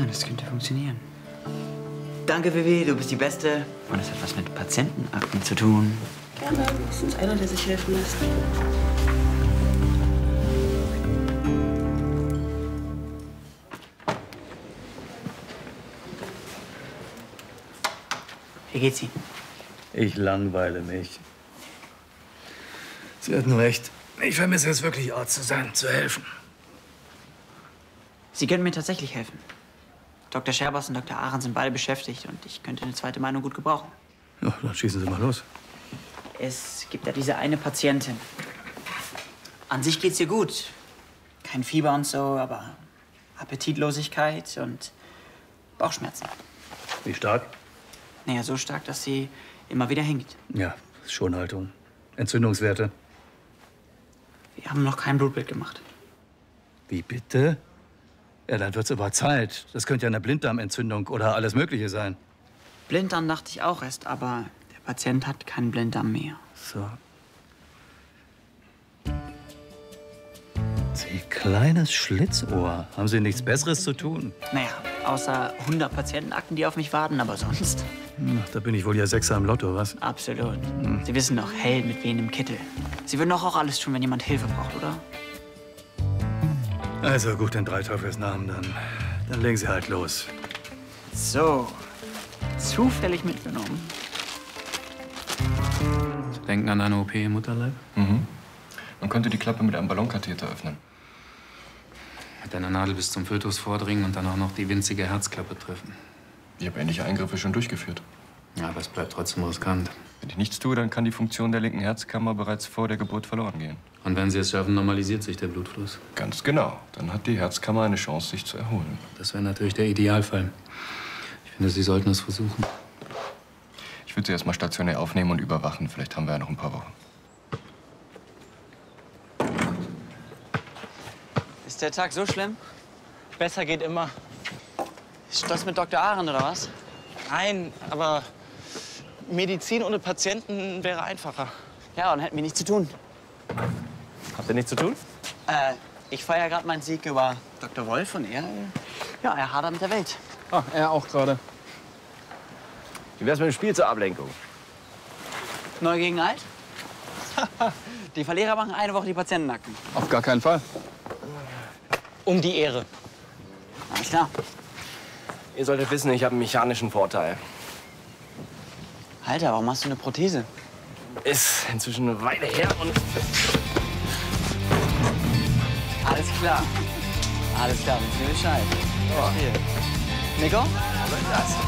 das könnte funktionieren. Danke, Vivi, du bist die Beste. Und es hat was mit Patientenakten zu tun. Gerne, wenigstens einer, der sich helfen lässt. Wie geht's Ihnen? Ich langweile mich. Sie hatten recht. Ich vermisse es wirklich, Arzt zu sein, zu helfen. Sie können mir tatsächlich helfen. Dr. Scherbers und Dr. Ahren sind beide beschäftigt und ich könnte eine zweite Meinung gut gebrauchen. Ja, dann schießen Sie mal los. Es gibt ja diese eine Patientin. An sich geht's ihr gut. Kein Fieber und so, aber Appetitlosigkeit und Bauchschmerzen. Wie stark? Naja, so stark, dass sie immer wieder hinkt. Ja, Schonhaltung. Entzündungswerte. Wir haben noch kein Blutbild gemacht. Wie bitte? Ja, dann wird's aber Zeit. Das könnte ja eine Blinddarmentzündung oder alles Mögliche sein. Blinddarm dachte ich auch erst, aber der Patient hat keinen Blinddarm mehr. So. Sie kleines Schlitzohr. Haben Sie nichts Besseres zu tun? Naja, außer 100 Patientenakten, die auf mich warten, aber sonst. Da bin ich wohl ja Sechser im Lotto, was? Absolut. Sie wissen doch, Held mit Venen im Kittel. Sie würden doch auch alles tun, wenn jemand Hilfe braucht, oder? Also gut, in drei Teufelsnamen, dann legen Sie halt los. So, zufällig mitgenommen. Sie denken an eine OP im Mutterleib? Mhm. Man könnte die Klappe mit einem Ballonkatheter öffnen. Mit einer Nadel bis zum Fötus vordringen und dann auch noch die winzige Herzklappe treffen. Ich habe ähnliche Eingriffe schon durchgeführt. Ja, aber es bleibt trotzdem riskant. Wenn ich nichts tue, dann kann die Funktion der linken Herzkammer bereits vor der Geburt verloren gehen. Und wenn Sie es schaffen, normalisiert sich der Blutfluss. Ganz genau. Dann hat die Herzkammer eine Chance, sich zu erholen. Das wäre natürlich der Idealfall. Ich finde, Sie sollten es versuchen. Ich würde sie erst mal stationär aufnehmen und überwachen. Vielleicht haben wir ja noch ein paar Wochen. Ist der Tag so schlimm? Besser geht immer. Ist das mit Dr. Ahren oder was? Nein, aber Medizin ohne Patienten wäre einfacher. Ja, und hätten wir nichts zu tun. Habt ihr nichts zu tun? Ich feiere gerade meinen Sieg über Dr. Wolf und er hadert mit der Welt. Ah, er auch gerade. Wie wär's mit dem Spiel zur Ablenkung? Neu gegen alt? Die Verlierer machen eine Woche die Patientenakten. Auf gar keinen Fall. Um die Ehre. Alles klar. Ihr solltet wissen, ich habe einen mechanischen Vorteil. Alter, warum hast du eine Prothese? Ist inzwischen eine Weile her und... Alles klar. Alles klar, wissen wir Bescheid. Verstehe. Nico? Was soll das?